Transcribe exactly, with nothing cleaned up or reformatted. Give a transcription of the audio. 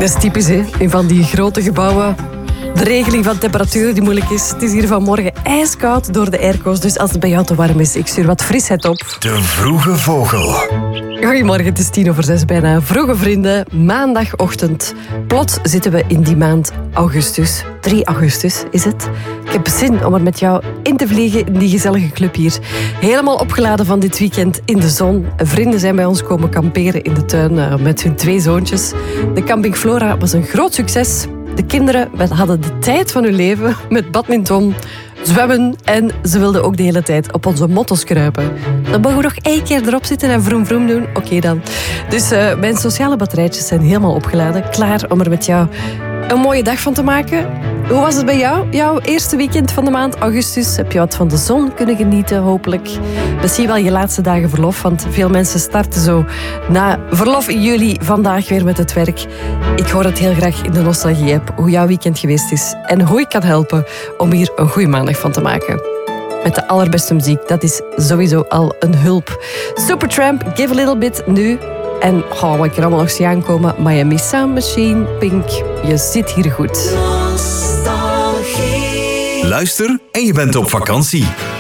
Dat is typisch, hè? In van die grote gebouwen. De regeling van temperatuur die moeilijk is. Het is hier vanmorgen ijskoud door de airco's. Dus als het bij jou te warm is, ik stuur wat frisheid op. De Vroege Vogel. Goedemorgen, het is tien over zes bijna. Vroege vrienden, maandagochtend. Plots zitten we in die maand augustus. drie augustus is het. Ik heb zin om er met jou in te vliegen in die gezellige club hier. Helemaal opgeladen van dit weekend in de zon. Vrienden zijn bij ons komen kamperen in de tuin uh, met hun twee zoontjes. De camping Flora was een groot succes. De kinderen hadden de tijd van hun leven met badminton, zwemmen en ze wilden ook de hele tijd op onze motto's kruipen. Dan mogen we nog één keer erop zitten en vroom vroom doen. Oké okay dan. Dus uh, mijn sociale batterijtjes zijn helemaal opgeladen. Klaar om er met jou een mooie dag van te maken. Hoe was het bij jou? Jouw eerste weekend van de maand augustus. Heb je wat van de zon kunnen genieten, hopelijk? Misschien wel je laatste dagen verlof, want veel mensen starten zo na verlof in juli vandaag weer met het werk. Ik hoor het heel graag in de Nostalgie-app hoe jouw weekend geweest is en hoe ik kan helpen om hier een goede maandag van te maken. Met de allerbeste muziek, dat is sowieso al een hulp. Supertramp, Give a Little Bit nu. En oh, wat ik er allemaal nog zie aankomen. Miami Sound Machine, Pink. Je zit hier goed. Luister en je bent op vakantie.